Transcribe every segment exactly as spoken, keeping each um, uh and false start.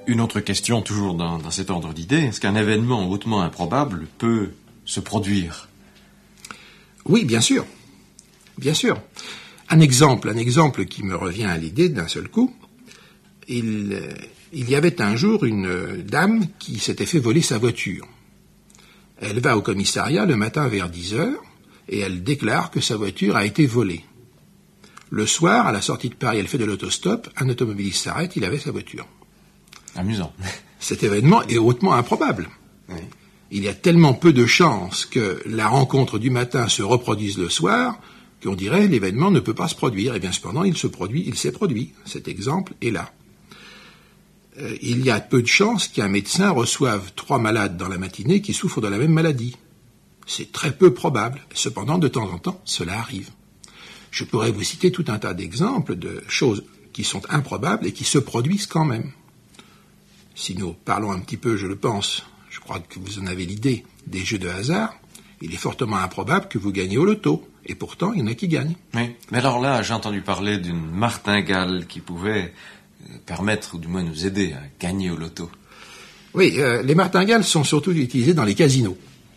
Une autre question, toujours dans, dans cet ordre d'idées. Est-ce qu'un événement hautement improbable peut se produire? Oui, bien sûr. Bien sûr. Un exemple, un exemple qui me revient à l'idée d'un seul coup. Il, euh, il y avait un jour une dame qui s'était fait voler sa voiture. Elle va au commissariat le matin vers dix heures et elle déclare que sa voiture a été volée. Le soir, à la sortie de Paris, elle fait de l'autostop, un automobiliste s'arrête, il avait sa voiture. Amusant. Cet événement est hautement improbable. Oui. Il y a tellement peu de chances que la rencontre du matin se reproduise le soir qu'on dirait l'événement ne peut pas se produire. Et bien cependant, il se produit, il s'est produit. Cet exemple est là. Euh, il y a peu de chances qu'un médecin reçoive trois malades dans la matinée qui souffrent de la même maladie. C'est très peu probable. Cependant, de temps en temps, cela arrive. Je pourrais vous citer tout un tas d'exemples de choses qui sont improbables et qui se produisent quand même. Si nous parlons un petit peu, je le pense, je crois que vous en avez l'idée, des jeux de hasard, il est fortement improbable que vous gagniez au loto. Et pourtant, il y en a qui gagnent. Oui, mais alors là, j'ai entendu parler d'une martingale qui pouvait permettre, ou du moins nous aider à gagner au loto. Oui, euh, les martingales sont surtout utilisées dans les casinos.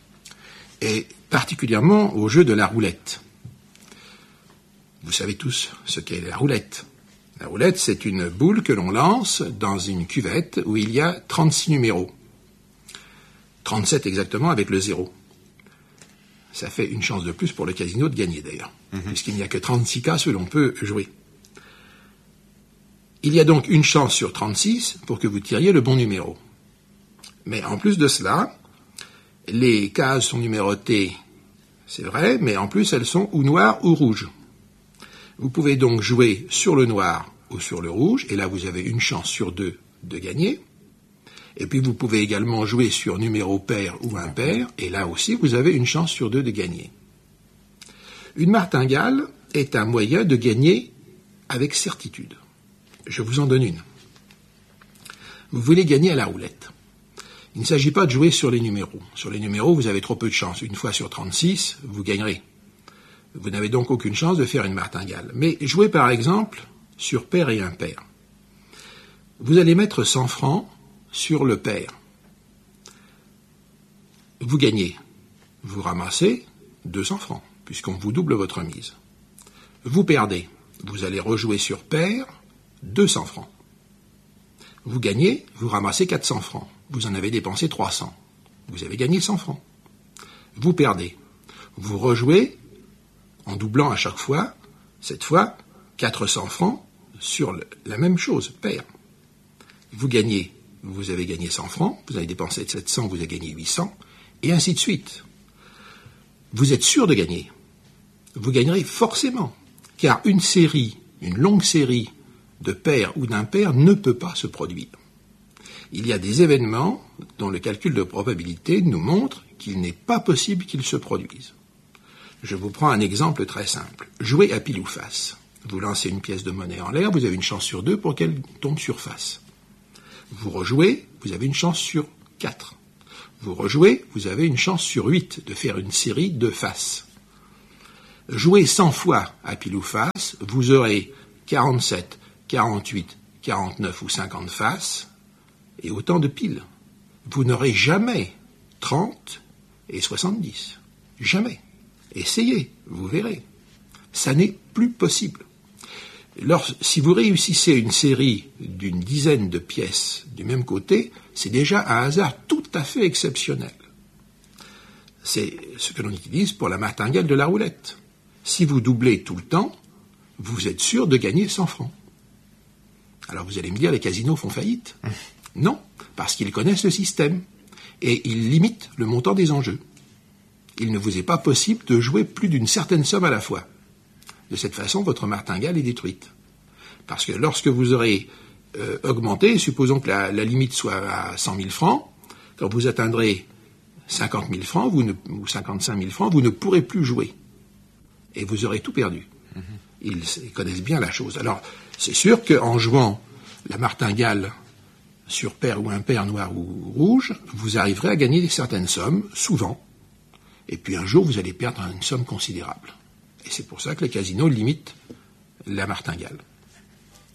Et particulièrement au jeu de la roulette. Vous savez tous ce qu'est la roulette. La roulette, c'est une boule que l'on lance dans une cuvette où il y a trente-six numéros. trente-sept exactement avec le zéro. Ça fait une chance de plus pour le casino de gagner d'ailleurs, mmh. puisqu'il n'y a que trente-six cas où l'on peut jouer. Il y a donc une chance sur trente-six pour que vous tiriez le bon numéro. Mais en plus de cela, les cases sont numérotées, c'est vrai, mais en plus elles sont ou noires ou rouges. Vous pouvez donc jouer sur le noir ou sur le rouge, et là vous avez une chance sur deux de gagner. Et puis vous pouvez également jouer sur numéro pair ou impair, et là aussi vous avez une chance sur deux de gagner. Une martingale est un moyen de gagner avec certitude. Je vous en donne une. Vous voulez gagner à la roulette. Il ne s'agit pas de jouer sur les numéros. Sur les numéros, vous avez trop peu de chance. Une fois sur trente-six, vous gagnerez. Vous n'avez donc aucune chance de faire une martingale. Mais jouez par exemple sur pair et impair. Vous allez mettre cent francs sur le pair. Vous gagnez. Vous ramassez deux cents francs, puisqu'on vous double votre mise. Vous perdez. Vous allez rejouer sur pair, deux cents francs. Vous gagnez, vous ramassez quatre cents francs. Vous en avez dépensé trois cents. Vous avez gagné cent francs. Vous perdez. Vous rejouez en doublant à chaque fois, cette fois, quatre cents francs sur le, la même chose, pair. Vous gagnez, vous avez gagné cent francs, vous avez dépensé sept cents, vous avez gagné huit cents, et ainsi de suite. Vous êtes sûr de gagner. Vous gagnerez forcément, car une série, une longue série de pairs ou d'impairs ne peut pas se produire. Il y a des événements dont le calcul de probabilité nous montre qu'il n'est pas possible qu'ils se produisent. Je vous prends un exemple très simple. Jouez à pile ou face. Vous lancez une pièce de monnaie en l'air, vous avez une chance sur deux pour qu'elle tombe sur face. Vous rejouez, vous avez une chance sur quatre. Vous rejouez, vous avez une chance sur huit de faire une série de faces. Jouez cent fois à pile ou face, vous aurez quarante-sept, quarante-huit, quarante-neuf ou cinquante faces et autant de piles. Vous n'aurez jamais trente et soixante-dix. Jamais. Essayez, vous verrez. Ça n'est plus possible. Lors, si vous réussissez une série d'une dizaine de pièces du même côté, c'est déjà un hasard tout à fait exceptionnel. C'est ce que l'on utilise pour la martingale de la roulette. Si vous doublez tout le temps, vous êtes sûr de gagner cent francs. Alors vous allez me dire, les casinos font faillite. Non, parce qu'ils connaissent le système et ils limitent le montant des enjeux. Il ne vous est pas possible de jouer plus d'une certaine somme à la fois. De cette façon, votre martingale est détruite. Parce que lorsque vous aurez euh, augmenté, supposons que la, la limite soit à cent mille francs, quand vous atteindrez cinquante mille francs vous ne, ou cinquante-cinq mille francs, vous ne pourrez plus jouer. Et vous aurez tout perdu. Mmh. Ils, ils connaissent bien la chose. Alors, c'est sûr qu'en jouant la martingale sur pair ou impair, noir ou rouge, vous arriverez à gagner certaines sommes, souvent. Et puis un jour, vous allez perdre une somme considérable. Et c'est pour ça que les casinos limitent la martingale.